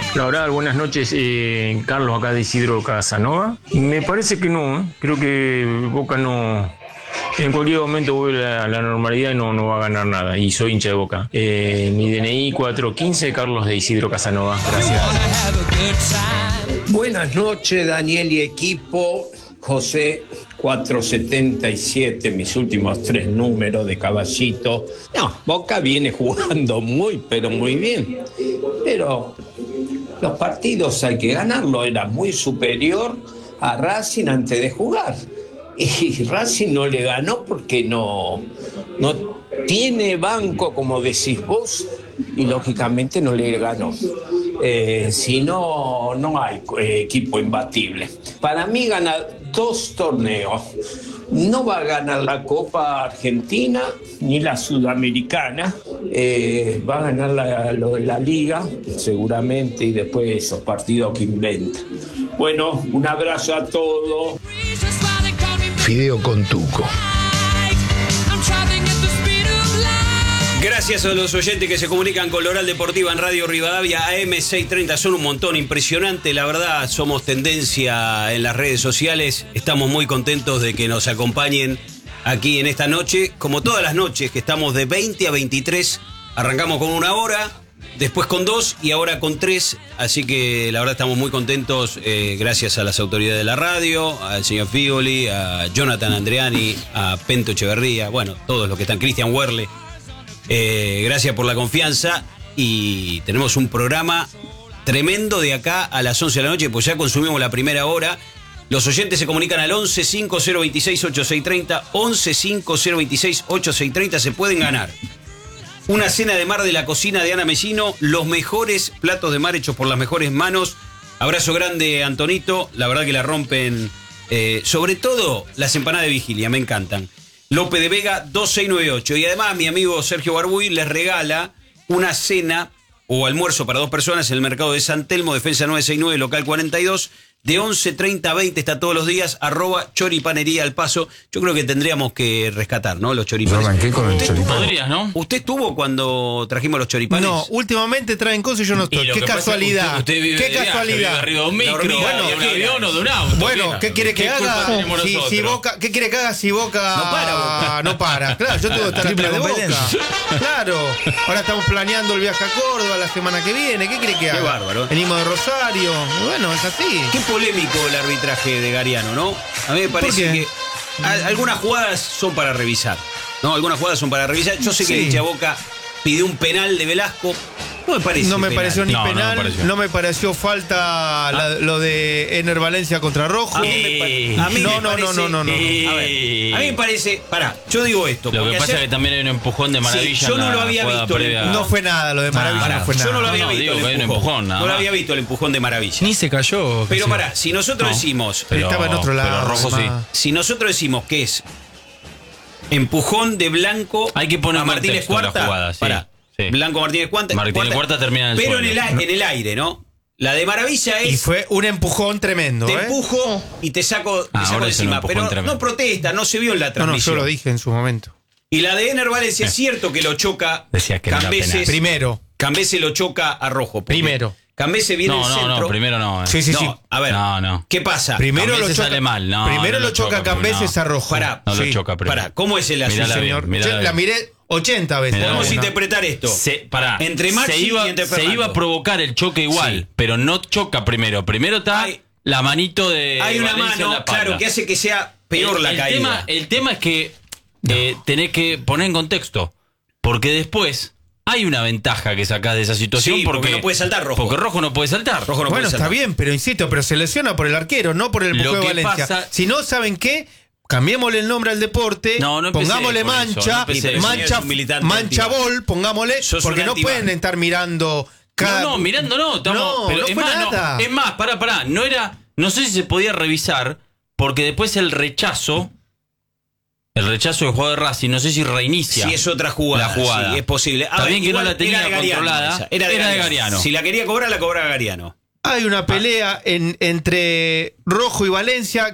Laura, buenas noches. Carlos, acá de Isidro Casanova. Me parece que no, creo que Boca no. En cualquier momento vuelve a la normalidad y no va a ganar nada. Y soy hincha de Boca. Mi DNI 415, Carlos de Isidro Casanova. Gracias. Buenas noches, Daniel y equipo. José 477, mis últimos 3 números de Caballito. No, Boca viene jugando pero muy bien. Pero los partidos hay que ganarlo. Era muy superior a Racing antes de jugar. Y Racing no le ganó porque no tiene banco, como decís vos, y lógicamente no le ganó. Si no, no hay equipo imbatible. Para mí gana 2 torneos. No va a ganar la Copa Argentina ni la Sudamericana. Va a ganar la Liga, seguramente, y después esos partidos que inventa. Bueno, un abrazo a todos. Fideo con Tuco. Gracias a los oyentes que se comunican con la Oral Deportiva en Radio Rivadavia AM630. Son un montón, impresionante. La verdad, somos tendencia en las redes sociales. Estamos muy contentos de que nos acompañen aquí en esta noche. Como todas las noches, que estamos de 20 a 23. Arrancamos con 1 hora, después con 2 y ahora con 3. Así que la verdad estamos muy contentos. Gracias a las autoridades de la radio, al señor Figoli, a Jonathan Andreani, a Pento Echeverría. Bueno, todos los que están, Cristian Werle. Gracias por la confianza y tenemos un programa tremendo de acá a las 11 de la noche, pues ya consumimos la primera hora. Los oyentes se comunican al 1150268630, 1150268630. Se pueden ganar una cena de mar de la cocina de Ana Mesino, los mejores platos de mar hechos por las mejores manos. Abrazo grande, Antonito, la verdad que la rompen, sobre todo las empanadas de vigilia, me encantan. López de Vega 2698. Y además mi amigo Sergio Barbuy les regala una cena o almuerzo para 2 personas en el mercado de San Telmo, Defensa 969, local 42, de 11:30 a 20, está todos los días, @choripanería al paso. Yo creo que tendríamos que rescatar, ¿no? Los choripanes. Yo arranqué con el choripán. Podrías, ¿no? ¿Usted estuvo cuando trajimos los choripanes? No, últimamente traen cosas y yo no estoy. Qué casualidad. Usted vive Qué de casualidad. vive arriba de un micro, Bueno, de un avión o de un auto. Bueno, ¿qué quiere que haga? Si Boca, ¿qué quiere que haga si Boca no para? Claro, yo tengo que estar atrás de Boca. Claro. Ahora estamos planeando el viaje a Córdoba la semana que viene. ¿Qué quiere que haga? Qué bárbaro. Venimos de Rosario. Bueno, es así. Qué polémico el arbitraje de Gariano, ¿no? A mí me parece que algunas jugadas son para revisar, ¿no? Algunas jugadas son para revisar. Yo sé que el hincha Boca pidió un penal de Velasco. No me parece. No me pareció ni penal. No No me pareció falta lo de Ener Valencia contra Rojo. A mí No. A ver, a mí me parece. Pará, yo digo esto. Lo que pasa es que también hay un empujón de Maravilla. Sí, yo no lo había visto. No fue nada, lo de Maravilla no fue nada. Yo no lo había visto. Digo que hay un empujón, nada no lo más. había visto el empujón de Maravilla. Ni se cayó. Pero pará, si nosotros decimos. Estaba en otro lado. Pero Rojo sí. Si nosotros decimos que es empujón de Blanco Hay que poner a Martínez contexto Cuarta. la jugada, sí. Pará. Sí. Blanco Martínez Cuarta. Martínez Cuarta termina en el pero suelo. en el aire, ¿no? La de Maravilla es. Y fue un empujón tremendo. Te empujo y te saco de ahora es un encima. empujón Pero tremendo. no protesta, no se vio en la No, transmisión. yo lo dije en su momento. Y la de Ener Valencia es cierto que lo choca. Decías que no era Cambeses. penal. Primero. Cambese lo choca a Rojo. porque Primero. Cambese viene el centro. No, primero no. Sí. A ver, No. ¿qué pasa? Primero Cambeses lo choca. sale mal. No, primero no lo choca Cambeses a Rojo. Pará. No Sí. lo choca primero. Pará, ¿cómo es el asunto? Mirala bien, Señor. mirala Yo bien. la miré 80 veces. Mirá, Podemos Una. interpretar esto. Entre Maxi y entre se Fernando. iba a provocar el choque igual, Sí. pero no choca primero. Primero está Hay- la manito de Hay una Valencia en la mano, espalda. claro, que hace que sea peor la caída. El tema es que tenés que poner en contexto, porque después hay una ventaja que sacás de esa situación. Sí, porque no puede saltar Rojo. Porque Rojo no puede saltar. Rojo no Bueno, puede está saltar. bien, pero insisto, pero se lesiona por el arquero, no por el Lo empujón de que Valencia. pasa- Si no, ¿saben qué? Cambiémosle el nombre al deporte, No empecé pongámosle con eso, mancha, no empecé. Señor, es un militante mancha anti-VAR. bol, pongámosle, Sos porque un no anti-VAR. pueden estar mirando cada... No, mirando no, estamos, No, pero no es fue más, nada. es más, pará, no sé si se podía revisar, porque después el rechazo del jugador de Racing, no sé si reinicia. Si es otra jugada, la jugada. sí, es posible. Está bien que no igual la tenía era de Gariano controlada, esa, era de Gariano. Si la quería cobrar, la cobraba Gariano. Hay una pelea entre Rojo y Valencia que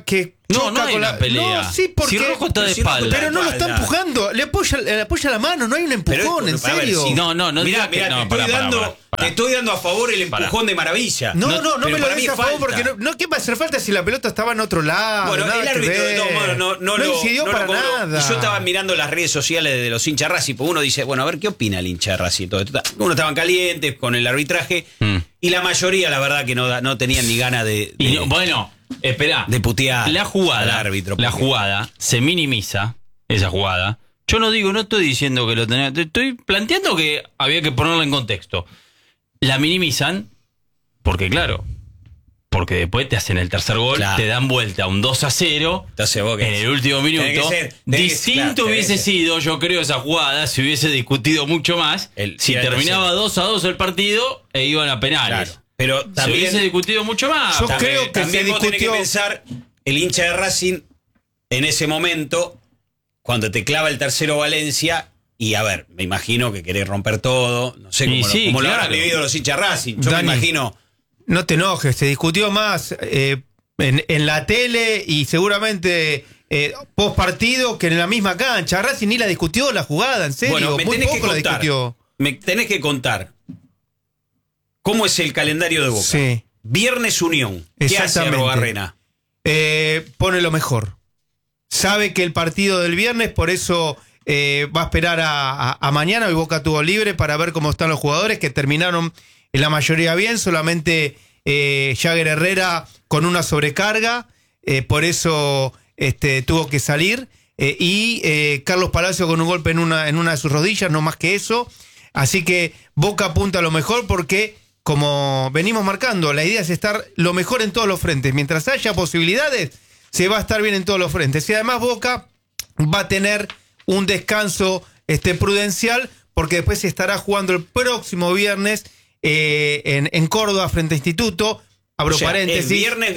No hay una pelea. No, sí, porque, si Rojo está de espalda. Pero no lo está empujando. Le apoya la mano, no hay un empujón, en serio. Ver, si, no mirá, te estoy dando a favor el empujón de Maravilla. No me lo des a favor porque no ¿qué va a hacer falta si la pelota estaba en otro lado? Bueno, el árbitro no incidió para nada. Y yo estaba mirando las redes sociales de los hinchas Racing, porque uno dice, bueno, a ver qué opina el hincha Racing. Uno estaban calientes con el arbitraje y la mayoría, la verdad, que no tenían ni ganas de espera, de putear la jugada, al árbitro. La jugada se minimiza, esa jugada. Yo no estoy diciendo que lo tenía, estoy planteando que había que ponerla en contexto. La minimizan porque después te hacen el tercer gol, te dan vuelta un 2-0 en el último minuto. Distinto hubiese sido, yo creo, esa jugada si hubiese discutido mucho más, si terminaba 2-2 el partido e iban a penales. Claro. Pero también se hubiese discutido mucho más. Yo creo que también vos tenés que pensar, el hincha de Racing en ese momento, cuando te clava el tercero Valencia, y a ver, me imagino que querés romper todo, no sé cómo lo habrán vivido los hinchas Racing. Yo Dani, me imagino. No te enojes, se discutió más en la tele y seguramente post partido que en la misma cancha. Racing ni la discutió la jugada, en serio. Bueno, muy poco la discutió. Me tenés que contar cómo es el calendario de Boca. Sí. Viernes Unión. ¿Qué hace Arruabarrena? Pone lo mejor. Sabe que el partido del viernes, por eso va a esperar a mañana. Hoy Boca tuvo libre para ver cómo están los jugadores, que terminaron en la mayoría bien. Solamente Jagger Herrera con una sobrecarga, por eso tuvo que salir. Y Carlos Palacio con un golpe en una de sus rodillas, no más que eso. Así que Boca apunta a lo mejor porque, como venimos marcando, la idea es estar lo mejor en todos los frentes. Mientras haya posibilidades, se va a estar bien en todos los frentes. Y además Boca va a tener un descanso prudencial, porque después se estará jugando el próximo viernes en Córdoba frente a Instituto. Abro paréntesis.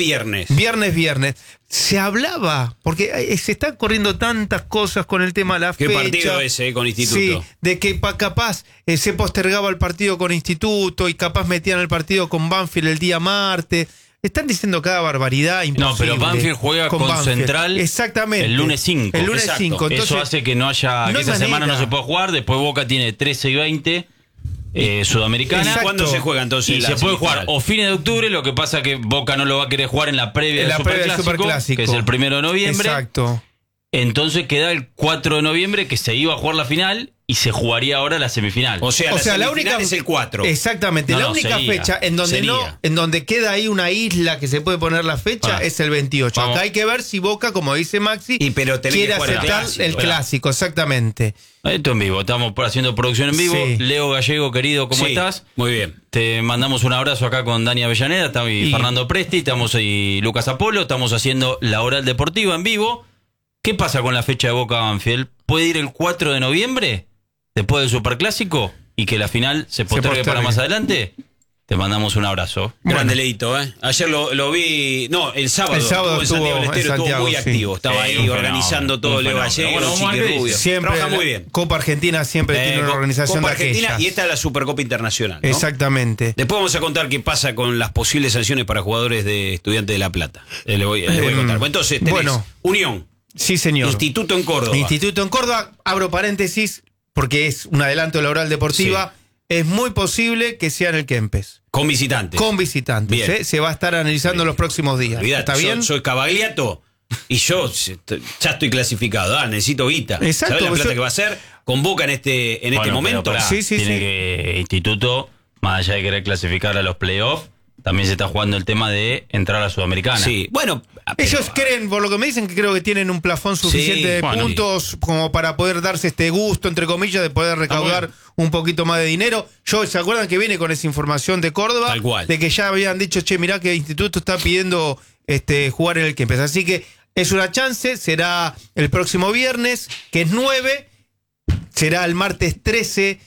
Viernes. Se hablaba, porque se están corriendo tantas cosas con el tema de la fecha. ¿Qué partido ese con Instituto? Sí, de que capaz se postergaba el partido con Instituto y capaz metían el partido con Banfield el día martes. Están diciendo cada barbaridad imposible. No, pero Banfield juega con Central. Exactamente. El lunes 5. El lunes 5. Entonces, eso hace que no haya, que esa semana no se pueda jugar. Después Boca tiene 13 y 20. Sudamericana. Exacto. ¿Cuándo se juega entonces? Y se puede jugar o fines de octubre, lo que pasa que Boca no lo va a querer jugar en la previa del Superclásico, que es el 1 de noviembre. Exacto. Entonces queda el 4 de noviembre, que se iba a jugar la final y se jugaría ahora la semifinal. O sea la única es el 4. Exactamente. La única fecha en donde queda ahí una isla que se puede poner la fecha es el 28. Acá hay que ver si Boca, como dice Maxi, quiere aceptar el clásico. Exactamente. Esto en vivo, estamos haciendo producción en vivo. Sí. Leo Gallego, querido, ¿cómo estás? Muy bien. Te mandamos un abrazo acá con Dani Avellaneda, estamos y Fernando Presti, estamos y Lucas Apolo, estamos haciendo la Oral Deportiva en vivo. ¿Qué pasa con la fecha de Boca Banfield? ¿Puede ir el 4 de noviembre, después del Superclásico, y que la final se postergue para más adelante? Te mandamos un abrazo. Grande Leito, ¿eh? Ayer lo vi. No, el sábado estuvo en Santiago del Estero, estuvo muy activo. Estaba ahí organizando todo Leo Gallego, siempre trabaja muy bien. Copa Argentina siempre tiene una organización Copa de Argentina aquellas. Y esta es la Supercopa Internacional, ¿no? Exactamente. Después vamos a contar qué pasa con las posibles sanciones para jugadores de Estudiantes de La Plata. Le voy a contar. Entonces, tenés Unión. Sí, señor. Instituto en Córdoba. Abro paréntesis, porque es un adelanto de la Oral Deportiva. Sí. Es muy posible que sea en el Kempes. Con visitantes. Bien. Se va a estar analizando en los próximos días. Olvidate, ¿está bien? Soy Cavagliato y yo ya estoy clasificado. Necesito guita. Exacto. ¿Sabes la plata que va a hacer? Con Boca en este momento. Tiene que Instituto, más allá de querer clasificar a los playoffs, también se está jugando el tema de entrar a Sudamericana. Sí, bueno. Ellos creen, por lo que me dicen, que creo que tienen un plafón suficiente de puntos como para poder darse este gusto, entre comillas, de poder recaudar un poquito más de dinero. ¿Se acuerdan que viene con esa información de Córdoba? Tal cual. De que ya habían dicho, mirá que el Instituto está pidiendo jugar en el Kempes. Así que es una chance, será el próximo viernes, que es 9, será el martes 13,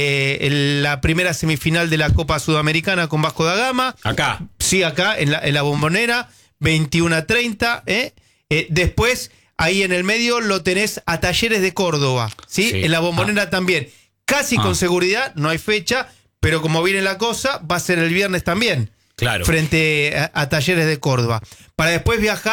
la primera semifinal de la Copa Sudamericana con Vasco da Gama. Acá. Sí, acá, en la Bombonera, 21:30. Después, ahí en el medio, lo tenés a Talleres de Córdoba. ¿Sí? En la Bombonera también. Casi con seguridad, no hay fecha, pero como viene la cosa, va a ser el viernes también. Claro. Frente a Talleres de Córdoba. Para después viajar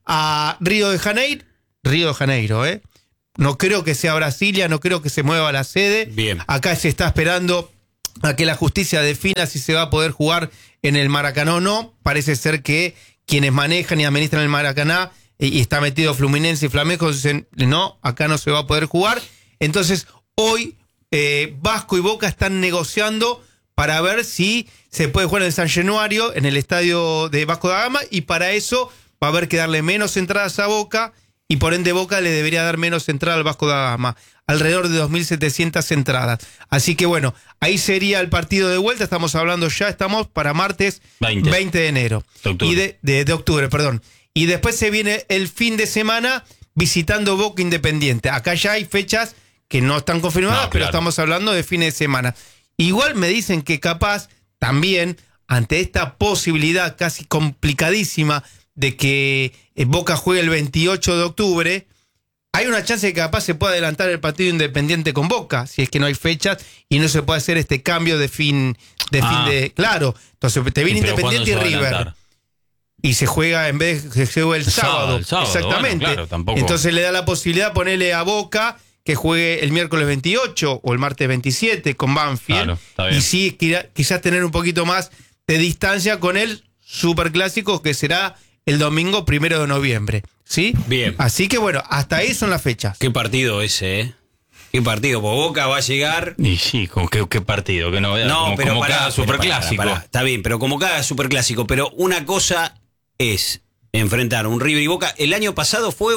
a Río de Janeiro, ¿eh? No creo que sea Brasilia, no creo que se mueva la sede. Bien. Acá se está esperando a que la justicia defina si se va a poder jugar en el Maracaná o no. Parece ser que quienes manejan y administran el Maracaná, y está metido Fluminense y Flamengo, dicen, no, acá no se va a poder jugar. Entonces, hoy Vasco y Boca están negociando para ver si se puede jugar en el San Januario, en el estadio de Vasco da Gama, y para eso va a haber que darle menos entradas a Boca, y por ende Boca le debería dar menos entrada al Vasco da Gama, alrededor de 2.700 entradas. Así que bueno, ahí sería el partido de vuelta, estamos para martes 20 de enero. De octubre, perdón. Y después se viene el fin de semana visitando Boca Independiente. Acá ya hay fechas que no están confirmadas, pero estamos hablando de fin de semana. Igual me dicen que capaz también, ante esta posibilidad casi complicadísima de que Boca juegue el 28 de octubre, hay una chance de que capaz se pueda adelantar el partido Independiente con Boca, si es que no hay fechas y no se puede hacer este cambio de fin de... Claro, entonces te viene Independiente y River. Y se juega, en vez de se juega el sábado. Exactamente. Bueno, claro, tampoco. Entonces le da la posibilidad de ponerle a Boca que juegue el miércoles 28 o el martes 27 con Banfield. Claro, está bien. Y sí, quizás tener un poquito más de distancia con el Superclásico, que será el domingo 1 de noviembre. ¿Sí? Bien. Así que bueno, hasta ahí son las fechas. Qué partido ese, ¿eh? Qué partido, porque Boca va a llegar. Y sí, como qué partido, qué novedad. No, pero como cada Superclásico. Está bien, pero como cada Superclásico. Pero una cosa es enfrentar un River y Boca. ¿El año pasado fue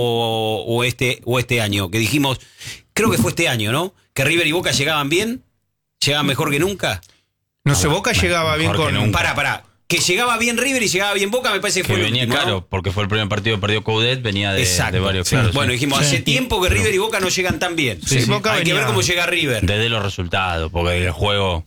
o este año? Que dijimos, creo que fue este año, ¿no? Que River y Boca llegaban bien, llegaban mejor que nunca. No sé, Boca llegaba bien con... Pará. Que llegaba bien River y llegaba bien Boca, me parece que fue venía último, claro, ¿no? Porque fue el primer partido que perdió Coudet, venía de varios claros. Bueno, dijimos, hace tiempo que River y Boca no llegan tan bien. Boca hay que ver cómo llega River. Desde los resultados, porque el juego...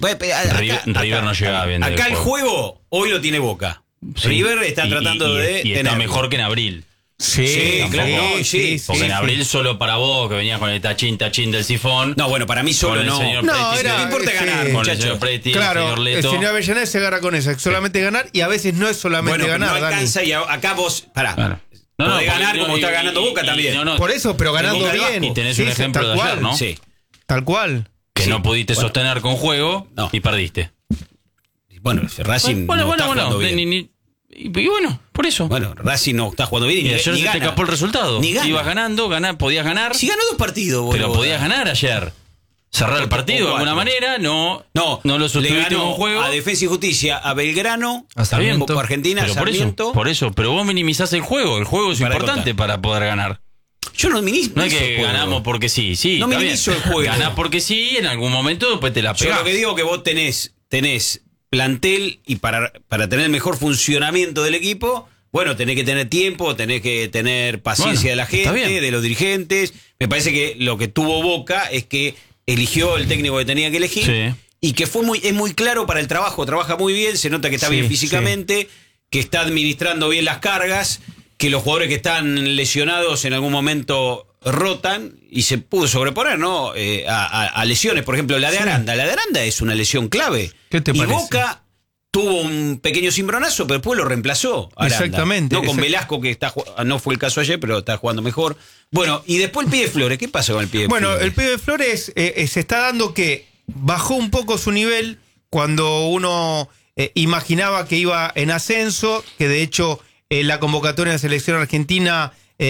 River no llegaba bien. Acá el juego hoy lo tiene Boca. Sí. River está tratando de... Y está mejor que en abril. Sí, claro. Sí. Porque en abril solo para vos, que venías con el tachín del sifón. No, bueno, para mí solo no. No importa ganar, con el señor Preti, claro, el señor Leto. El señor Avellaneda se agarra con eso, solamente ganar, y a veces no es solamente ganar. No alcanza, Dani. Y acá vos, Claro. Podés ganar como está ganando Boca también. Por eso, pero ganando bien. Y tenés un ejemplo de ayer, ¿no? Sí. Tal cual. Que no pudiste sostener con juego y perdiste. Bueno, Racing no está jugando bien. Y bueno, por eso. Bueno, Racing no está jugando bien. Y ayer se te escapó el resultado. Ni gana. Ibas ganando, podías ganar. Si ganó 2 partidos, boludo. Pero podías ganar ayer. Cerrar el partido de alguna manera, no lo sostuviste con juego. A Defensa y Justicia, a Belgrano, a Sarmiento, a Argentina, pero Sarmiento. Por eso, pero vos minimizás el juego. El juego es importante para poder ganar. Yo no minimizo. No es que ganamos porque sí. No minimizo el juego. Ganás porque sí, en algún momento después te la pegás. Yo lo que digo es que vos tenés plantel y para tener el mejor funcionamiento del equipo, bueno, tenés que tener tiempo, tenés que tener paciencia de la gente, de los dirigentes. Me parece que lo que tuvo Boca es que eligió el técnico que tenía que elegir y que es muy claro para el trabajo, trabaja muy bien, se nota que está bien físicamente, que está administrando bien las cargas, que los jugadores que están lesionados en algún momento rotan y se pudo sobreponer, ¿no? A lesiones, por ejemplo, la de Aranda. La de Aranda es una lesión clave. ¿Qué te parece? Y Boca tuvo un pequeño cimbronazo, pero después lo reemplazó Aranda. Exactamente. No con Velasco, que no fue el caso ayer, pero está jugando mejor. Bueno, y después el Pibe Flores. ¿Qué pasa con el Pibe Flores? Bueno, el Pibe Flores se está dando que bajó un poco su nivel cuando uno imaginaba que iba en ascenso, que de hecho la convocatoria de la selección argentina...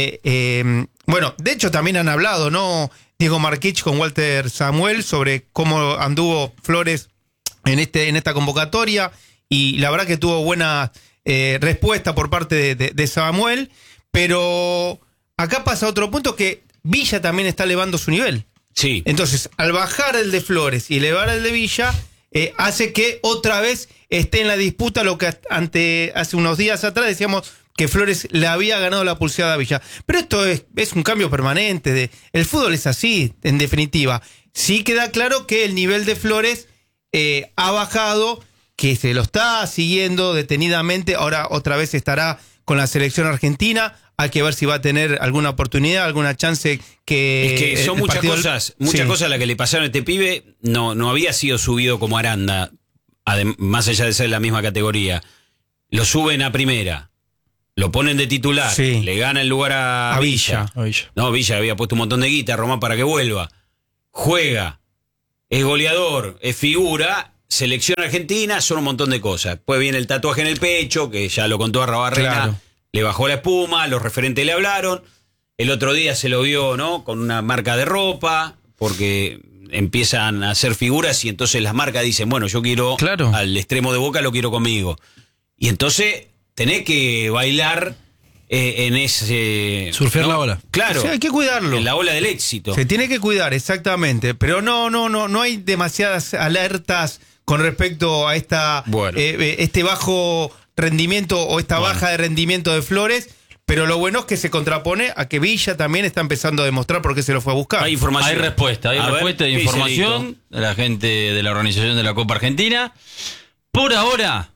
bueno, de hecho también han hablado, ¿no? Diego Marquich con Walter Samuel sobre cómo anduvo Flores en esta convocatoria, y la verdad que tuvo buena respuesta por parte de Samuel, pero acá pasa otro punto, que Villa también está elevando su nivel. Sí. Entonces, al bajar el de Flores y elevar el de Villa, hace que otra vez esté en la disputa lo que hace unos días atrás decíamos que Flores le había ganado la pulseada a Villa. Pero esto es un cambio permanente. El fútbol es así, en definitiva. Sí queda claro que el nivel de Flores ha bajado, que se lo está siguiendo detenidamente. Ahora otra vez estará con la selección argentina. Hay que ver si va a tener alguna oportunidad, alguna chance que... Es que son muchas cosas a las que le pasaron a este pibe. No había sido subido como Aranda, más allá de ser la misma categoría. Lo suben a primera. lo ponen de titular, Sí. le gana el lugar a Villa. No, Villa había puesto un montón de guita, Román para que vuelva. Juega, es goleador, es figura, selección argentina, son un montón de cosas. Después viene el tatuaje en el pecho, que ya lo contó Arrabarrena, Claro. le bajó la espuma, los referentes le hablaron. El otro día se lo vio, ¿no? Con una marca de ropa, porque empiezan a hacer figuras y entonces las marcas dicen, bueno, yo quiero al extremo de Boca, lo quiero conmigo. Y entonces tenés que bailar en ese... Surfear la ola. Claro. Sí, hay que cuidarlo. En la ola del éxito. Se tiene que cuidar, exactamente. Pero no hay demasiadas alertas con respecto a este bajo rendimiento o esta baja de rendimiento de Flores. Pero lo bueno es que se contrapone a que Villa también está empezando a demostrar por qué se lo fue a buscar. Hay información. Hay respuesta A ver, de ¿qué información dice de la gente de la organización de la Copa Argentina. Por ahora,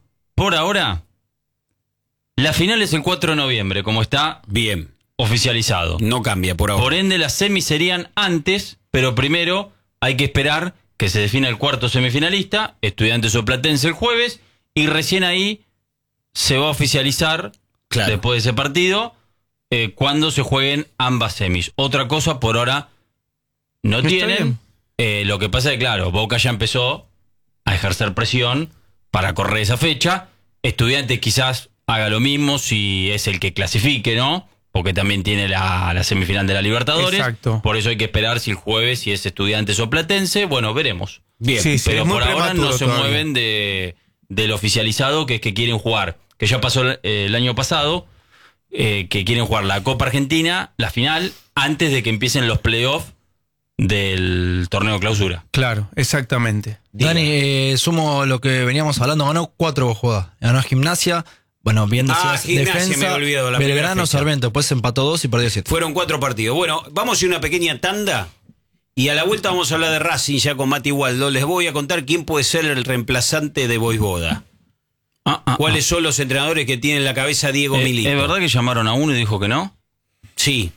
la final es el 4 de noviembre, como está bien oficializado. No cambia por ahora. Por ende, las semis serían antes, pero primero hay que esperar que se defina el cuarto semifinalista, Estudiantes o Platense el jueves, y recién ahí se va a oficializar, después de ese partido, cuando se jueguen ambas semis. Otra cosa por ahora no Está tienen. Lo que pasa es que, claro, Boca ya empezó a ejercer presión para correr esa fecha. Estudiantes quizás haga lo mismo si es el que clasifique, ¿no? Porque también tiene la semifinal de la Libertadores. Exacto. Por eso hay que esperar si el jueves, si es Estudiantes o Platense. Bueno, veremos. Bien. Sí, Pero es muy por ahora no prematuro se todavía. mueven del oficializado, que es que quieren jugar, que ya pasó el año pasado, que quieren jugar la Copa Argentina, la final, antes de que empiecen los playoffs del torneo clausura. Claro, exactamente. Dani, sumo lo que veníamos hablando, ganó 4 jugadas. Ganó Gimnasia, bueno, bien decías, Gimnasia, me Defensa, he olvidado, la primera Belgrano, fecha. Sarmiento, después empató 2 y perdió 7. Fueron 4 partidos. Bueno, vamos a ir a una pequeña tanda y a la vuelta vamos a hablar de Racing ya con Mati Waldo. Les voy a contar quién puede ser el reemplazante de Voivoda. ¿Cuáles son los entrenadores que tiene en la cabeza Diego Milito? ¿Es verdad que llamaron a uno y dijo que no? Sí.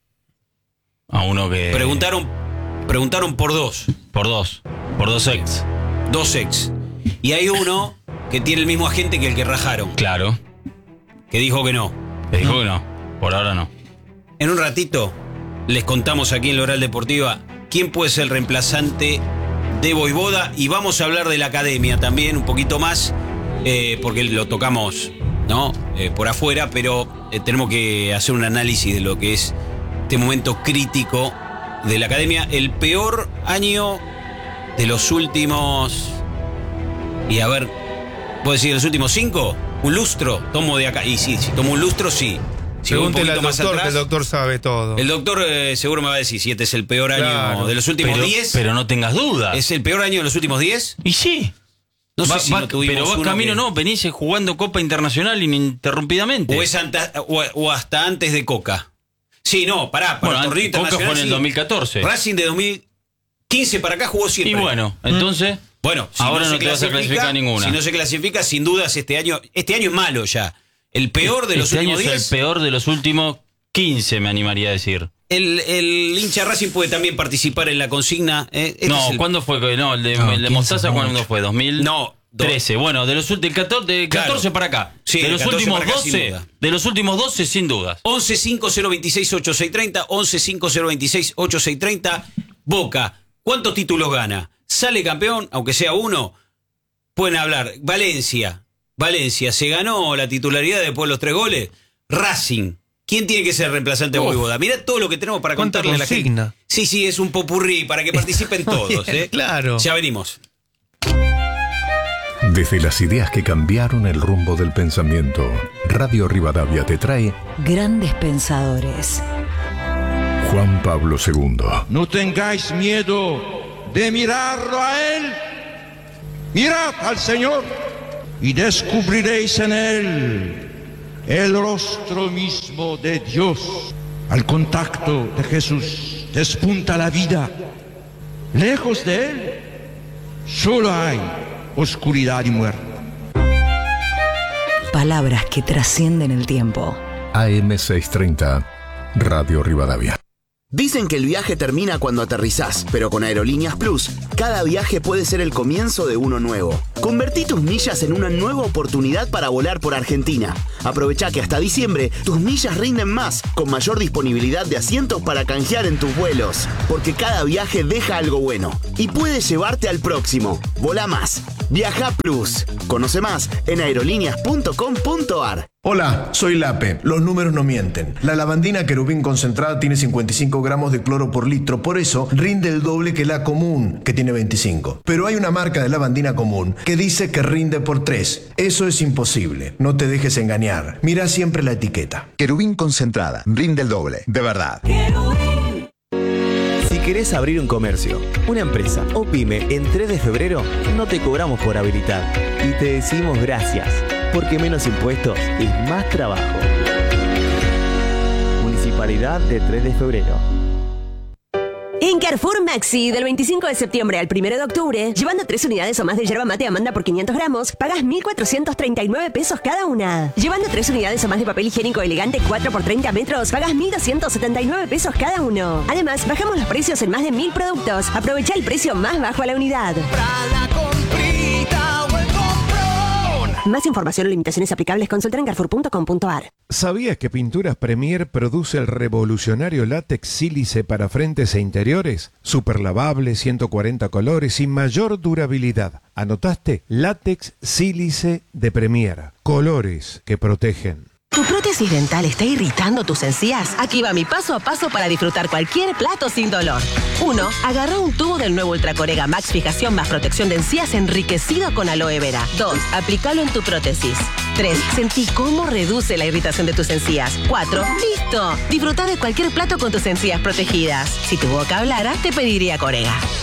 A uno que... Preguntaron por 2. Por dos ex. 2 ex. Y hay uno que tiene el mismo agente que el que rajaron, Claro. que dijo que no. Le dijo que no. Por ahora no. En un ratito les contamos aquí en la Oral Deportiva quién puede ser el reemplazante de Voivoda y vamos a hablar de la academia también un poquito más, porque lo tocamos, ¿no? Por afuera, pero tenemos que hacer un análisis de lo que es este momento crítico de la academia. El peor año de los últimos... Y a ver, ¿puedo decir de los últimos 5? ¿Un lustro? Tomo de acá. Y sí, si tomo un lustro, sí. Si voy un Pregúntele poquito al más doctor, que atrás, el doctor sabe todo. el doctor seguro me va a decir si este es el peor año Claro. de los últimos 10. Pero no tengas dudas. ¿Es el peor año de los últimos 10? Y sí. No sé si no tuvimos pero va uno camino, que- no. Venís jugando Copa Internacional ininterrumpidamente. O hasta antes de Coca. Sí, no, pará. Para Bueno, el torneo Coca internacional, fue en el sí. 2014. Racing de 2015 para acá jugó siempre. Y bueno, entonces... Bueno, si ahora se no te vas a clasificar a ninguna. Si no se clasifica, sin dudas este año es malo ya. El peor de los este año últimos es 10. el peor de los últimos 15, me animaría a decir. El hincha Racing puede también participar en la consigna. Este No, es el- ¿cuándo fue? No, el de 15 Mostaza, es ¿cuándo mucho. fue? 2013. Bueno, del 14 Claro. para acá. Sí, de del los 14 últimos para acá, sin 12, duda. de los últimos 12 sin dudas. 11 5026 8630, 11 5026 8630. Boca, ¿cuántos títulos gana? ¿Sale campeón, aunque sea uno? Pueden hablar. Valencia, se ganó la titularidad después de los 3 goles. Racing, ¿quién tiene que ser el reemplazante de Voivoda? Mirá todo lo que tenemos para ¿Cuánta contarle a la gente. consigna? Sí, es un popurrí para que participen todos. Bien, claro. Ya venimos. Desde las ideas que cambiaron el rumbo del pensamiento, Radio Rivadavia te trae Grandes pensadores. Juan Pablo II. No tengáis miedo de mirarlo a Él. Mirad al Señor y descubriréis en Él el rostro mismo de Dios. Al contacto de Jesús despunta la vida. Lejos de Él solo hay oscuridad y muerte. Palabras que trascienden el tiempo. AM 630, Radio Rivadavia. Dicen que el viaje termina cuando aterrizás, pero con Aerolíneas Plus, cada viaje puede ser el comienzo de uno nuevo. Convertí tus millas en una nueva oportunidad para volar por Argentina. Aprovecha que hasta diciembre tus millas rinden más, con mayor disponibilidad de asientos para canjear en tus vuelos. Porque cada viaje deja algo bueno y puede llevarte al próximo. Volá más. Viaja Plus. Conoce más en aerolíneas.com.ar. Hola, soy Lape. Los números no mienten. La lavandina Querubín concentrada tiene 55 gramos de cloro por litro, por eso rinde el doble que la común, que tiene 25. Pero hay una marca de lavandina común que dice que rinde por 3. Eso es imposible. No te dejes engañar. Mira siempre la etiqueta. Querubín concentrada. Rinde el doble. De verdad. Si querés abrir un comercio, una empresa o pyme en 3 de febrero, no te cobramos por habilitar. Y te decimos gracias. Porque menos impuestos es más trabajo. Municipalidad de 3 de febrero. En Carrefour Maxi, del 25 de septiembre al 1 de octubre, llevando 3 unidades o más de yerba mate Amanda por 500 gramos, pagas 1.439 pesos cada una. Llevando 3 unidades o más de papel higiénico elegante 4 por 30 metros, pagas 1.279 pesos cada uno. Además, bajamos los precios en más de 1.000 productos. Aprovecha el precio más bajo a la unidad. Más información o limitaciones aplicables, consulta en carrefour.com.ar. ¿Sabías que Pinturas Premier produce el revolucionario látex sílice para frentes e interiores? Super lavable, 140 colores y mayor durabilidad. ¿Anotaste? Látex sílice de Premier. Colores que protegen. ¿Tu prótesis dental está irritando tus encías? Aquí va mi paso a paso para disfrutar cualquier plato sin dolor. 1. Agarra un tubo del nuevo Ultracorega Max Fijación más protección de encías enriquecido con aloe vera. 2. Aplícalo en tu prótesis. 3. Sentí cómo reduce la irritación de tus encías. 4. ¡Listo! Disfruta de cualquier plato con tus encías protegidas. Si tu boca hablara, te pediría Corega.